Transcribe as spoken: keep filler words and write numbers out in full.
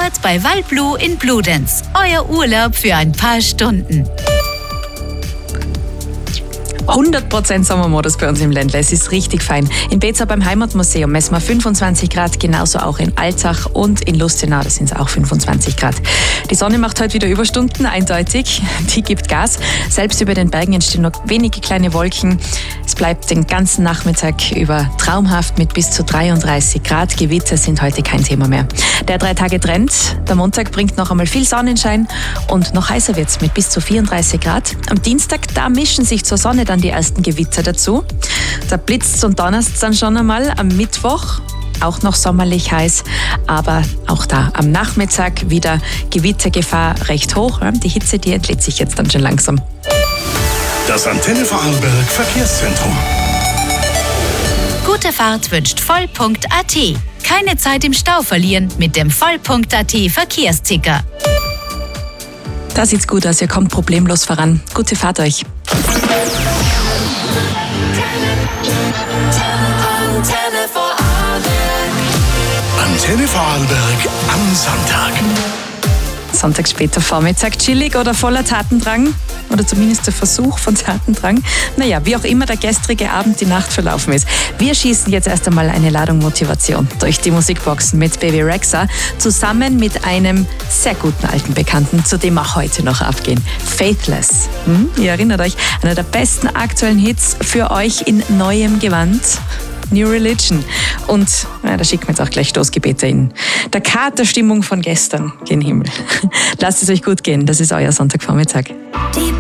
Powered bei Waldblue in Bludenz. Euer Urlaub für ein paar Stunden. hundert Prozent Sommermodus bei uns im Ländle. Es ist richtig fein. In Beetzau beim Heimatmuseum messen wir fünfundzwanzig Grad, genauso auch in Altach und in Lustenau, da sind es auch fünfundzwanzig Grad. Die Sonne macht heute wieder Überstunden, eindeutig. Die gibt Gas. Selbst über den Bergen entstehen noch wenige kleine Wolken. Es bleibt den ganzen Nachmittag über traumhaft mit bis zu dreiunddreißig Grad. Gewitter sind heute kein Thema mehr. Der Drei-Tage-Trend, der Montag bringt noch einmal viel Sonnenschein und noch heißer wird es mit bis zu vierunddreißig Grad. Am Dienstag, da mischen sich zur Sonne dann die ersten Gewitter dazu. Da blitzt und donnerst dann schon einmal. Am Mittwoch auch noch sommerlich heiß, aber auch da am Nachmittag wieder Gewittergefahr recht hoch. Die Hitze, die entlädt sich jetzt dann schon langsam. Das Antenne Vorarlberg Verkehrszentrum. Gute Fahrt wünscht Voll.at. Keine Zeit im Stau verlieren mit dem Voll.at Verkehrsticker. Da sieht's gut aus, ihr kommt problemlos voran. Gute Fahrt euch. Antenne Vorarlberg am Sonntag. Sonntag später Vormittag, chillig oder voller Tatendrang? Oder zumindest der Versuch von Tatendrang. Naja, wie auch immer der gestrige Abend, die Nacht verlaufen ist. Wir schießen jetzt erst einmal eine Ladung Motivation durch die Musikboxen mit Baby Rexha zusammen mit einem sehr guten alten Bekannten, zu dem wir heute noch abgehen. Faithless. Hm? Ihr erinnert euch, einer der besten aktuellen Hits für euch in neuem Gewand. New Religion. Und ja, da schicken wir jetzt auch gleich Stoßgebete in der Katerstimmung von gestern gen Himmel. Lasst es euch gut gehen, das ist euer Sonntagvormittag. Die